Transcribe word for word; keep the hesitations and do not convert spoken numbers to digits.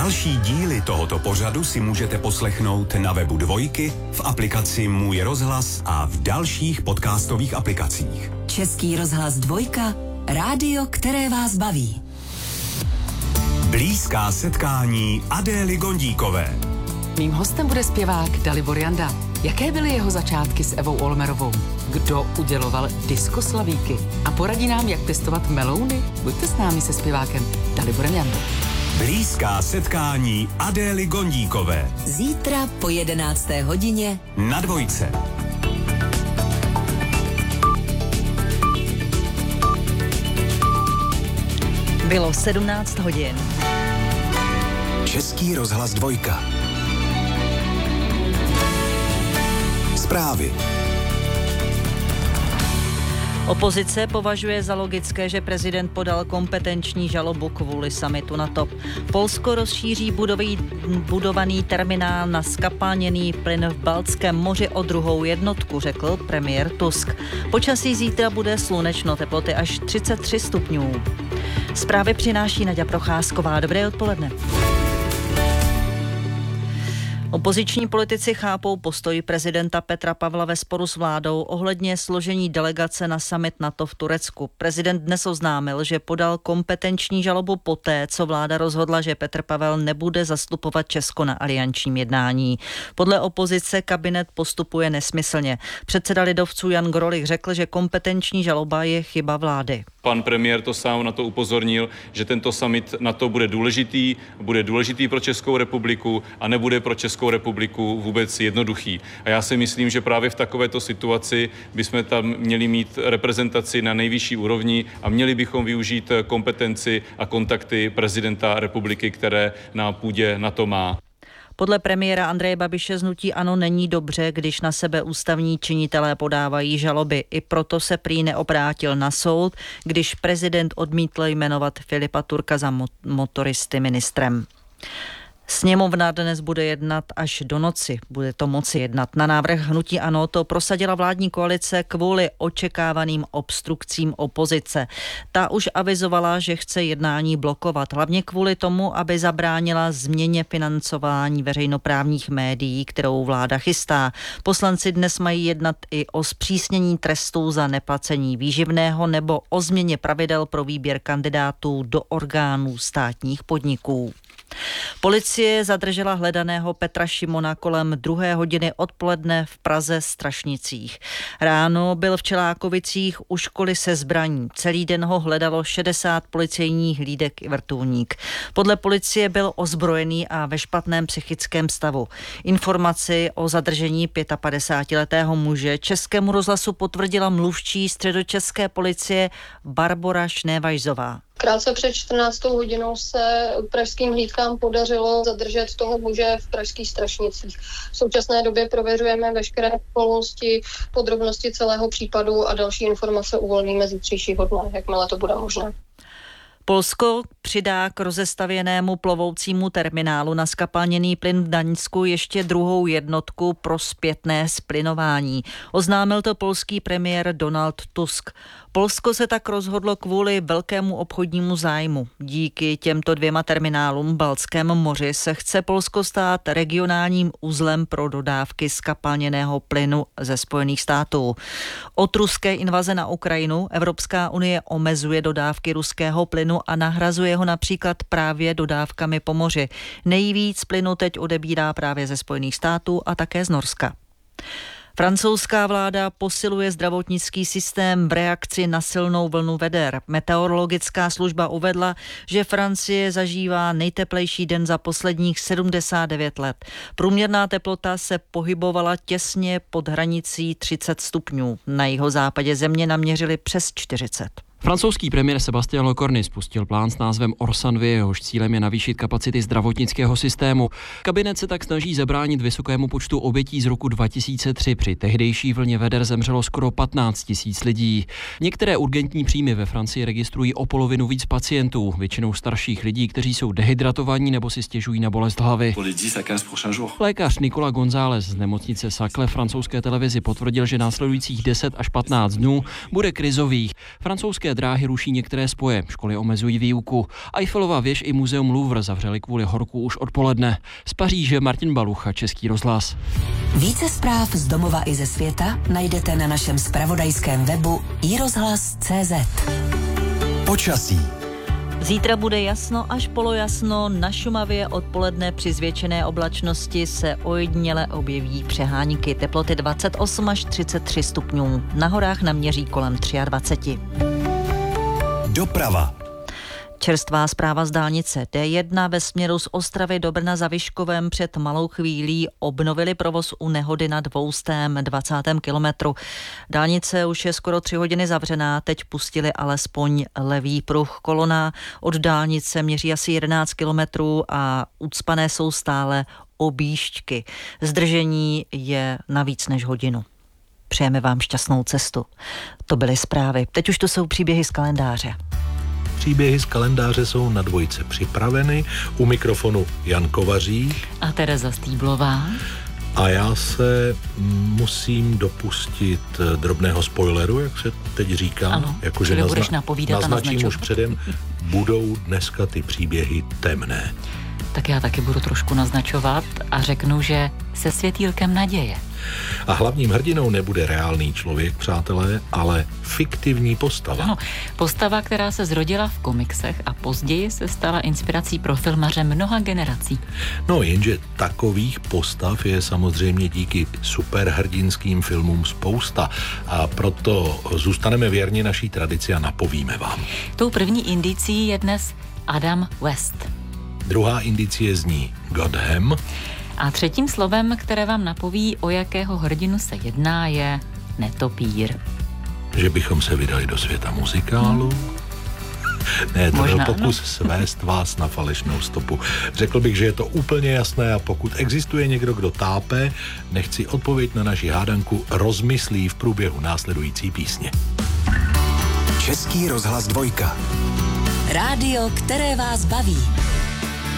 Další díly tohoto pořadu si můžete poslechnout na webu Dvojky, v aplikaci Můj rozhlas a v dalších podcastových aplikacích. Český rozhlas Dvojka, rádio, které vás baví. Blízká setkání Adély Gondíkové. Mým hostem bude zpěvák Dalibor Janda. Jaké byly jeho začátky s Evou Olmerovou? Kdo uděloval diskoslavíky? A poradí nám, jak pěstovat melouny? Buďte s námi se zpěvákem Daliborem Jandou. Blízká setkání Adély Gondíkové. Zítra po jedenácté hodině na Dvojce. Bylo sedmnáct hodin. Český rozhlas Dvojka. Zprávy. Opozice považuje za logické, že prezident podal kompetenční žalobu kvůli summitu NATO. Polsko rozšíří budový, budovaný terminál na zkapalněný plyn v Baltském moři o druhou jednotku, řekl premiér Tusk. Počasí zítra bude slunečno, teploty až třicet tři stupňů. Zprávy přináší Naďa Procházková. Dobré odpoledne. Opoziční politici chápou postoj prezidenta Petra Pavla ve sporu s vládou ohledně složení delegace na summit NATO v Turecku. Prezident dnes oznámil, že podal kompetenční žalobu poté, co vláda rozhodla, že Petr Pavel nebude zastupovat Česko na aliančním jednání. Podle opozice kabinet postupuje nesmyslně. Předseda lidovců Jan Grolich řekl, že kompetenční žaloba je chyba vlády. Pan premiér to sám na to upozornil, že tento summit NATO bude důležitý, bude důležitý pro Českou republiku a nebude pro Českou republiku vůbec jednoduchý. A já si myslím, že právě v takovéto situaci bychom tam měli mít reprezentaci na nejvyšší úrovni a měli bychom využít kompetenci a kontakty prezidenta republiky, které na půdě NATO má. Podle premiéra Andreje Babiše z hnutí ANO není dobře, když na sebe ústavní činitelé podávají žaloby. I proto se prý neobrátil na soud, když prezident odmítl jmenovat Filipa Turka za motoristy ministrem. Sněmovna dnes bude jednat až do noci. Bude to moci jednat. Na návrh hnutí ANO to prosadila vládní koalice kvůli očekávaným obstrukcím opozice. Ta už avizovala, že chce jednání blokovat, hlavně kvůli tomu, aby zabránila změně financování veřejnoprávních médií, kterou vláda chystá. Poslanci dnes mají jednat i o zpřísnění trestů za neplacení výživného nebo o změně pravidel pro výběr kandidátů do orgánů státních podniků. Policie zadržela hledaného Petra Šimona kolem druhé hodiny odpoledne v Praze Strašnicích. Ráno byl v Čelákovicích u školy se zbraní. Celý den ho hledalo šedesát policejních hlídek i vrtulník. Podle policie byl ozbrojený a ve špatném psychickém stavu. Informaci o zadržení pětapadesátiletého muže Českému rozhlasu potvrdila mluvčí středočeské policie Barbora Šnévajzová. Krátce před čtrnáctou hodinou se pražským hlídkám podařilo zadržet toho muže v pražských Strašnicích. V současné době prověřujeme veškeré okolnosti, podrobnosti celého případu a další informace uvolníme zítřejšího dne, jakmile to bude možné. Polsko přidá k rozestavěnému plovoucímu terminálu na zkapalněný plyn v Daňsku ještě druhou jednotku pro zpětné splynování. Oznámil to polský premiér Donald Tusk. Polsko se tak rozhodlo kvůli velkému obchodnímu zájmu. Díky těmto dvěma terminálům v Baltském moři se chce Polsko stát regionálním uzlem pro dodávky zkapalněného plynu ze Spojených států. Od ruské invaze na Ukrajinu Evropská unie omezuje dodávky ruského plynu a nahrazuje ho například právě dodávkami po moři. Nejvíc plynu teď odebírá právě ze Spojených států a také z Norska. Francouzská vláda posiluje zdravotnický systém v reakci na silnou vlnu veder. Meteorologická služba uvedla, že Francie zažívá nejteplejší den za posledních sedmdesát devět let. Průměrná teplota se pohybovala těsně pod hranicí třicet stupňů. Na jihozápadě země naměřili přes čtyřicet. Francouzský premiér Sébastien Lecornu spustil plán s názvem Orsanvy, jehož cílem je navýšit kapacity zdravotnického systému. Kabinet se tak snaží zabránit vysokému počtu obětí z roku dva tisíce tři. Při tehdejší vlně veder zemřelo skoro patnáct tisíc lidí. Některé urgentní příjmy ve Francii registrují o polovinu víc pacientů, většinou starších lidí, kteří jsou dehydratovaní nebo si stěžují na bolest hlavy. Lékař Nicolas González z nemocnice Saclay francouzské televizi potvrdil, že následujících deset až patnáct dnů bude krizových. Francouzské České dráhy ruší některé spoje, školy omezují výuku. Eiffelova věž i muzeum Louvre zavřeli kvůli horku už odpoledne. Z Paříže Martin Balucha, Český rozhlas. Více zpráv z domova i ze světa najdete na našem zpravodajském webu i rozhlas tečka cé zet. Počasí. Zítra bude jasno až polojasno, na Šumavě odpoledne při zvětšené oblačnosti se ojediněle objeví přehánky, teploty dvacet osm až třicet tři stupňů, na horách naměří kolem dvacet tři. Doprava. Čerstvá zpráva z dálnice D jedna ve směru z Ostravy do Brna za Vyškovem před malou chvílí obnovili provoz u nehody na dvoustém dvacátém kilometru. Dálnice už je skoro tři hodiny zavřená, teď pustili alespoň levý pruh. Kolona od dálnice měří asi jedenáct kilometrů a ucpané jsou stále objížďky. Zdržení je na víc než hodinu. Přejeme vám šťastnou cestu. To byly zprávy. Teď už to jsou příběhy z kalendáře. Příběhy z kalendáře jsou na dvojce připraveny. U mikrofonu Jan Kovařík a Tereza Stýblová. A já se musím dopustit drobného spoileru, jak se teď říká. Ano, jako, čili nazna- budeš napovídat naznačím a naznačovat. už předem, budou dneska ty příběhy temné. Tak já taky budu trošku naznačovat a řeknu, že se světýlkem naděje. A hlavním hrdinou nebude reálný člověk, přátelé, ale fiktivní postava. Ano, postava, která se zrodila v komiksech a později se stala inspirací pro filmaře mnoha generací. No jenže takových postav je samozřejmě díky superhrdinským filmům spousta a proto zůstaneme věrni naší tradici a napovíme vám. Tou první indicí je dnes Adam West. Druhá indicie zní Gotham. A třetím slovem, které vám napoví, o jakého hrdinu se jedná, je netopír. Že bychom se vydali do světa muzikálu? Hmm. Ne, to byl pokus ano. svést vás na falešnou stopu. Řekl bych, že je to úplně jasné a pokud existuje někdo, kdo tápe, nechť si odpověď na naši hádanku rozmyslí v průběhu následující písně. Český rozhlas dvojka. Rádio, které vás baví.